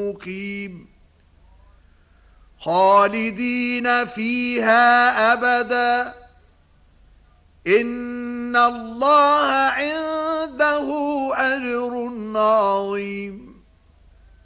مقيم خالدين فيها أبدا إن الله عنده أجر عظيم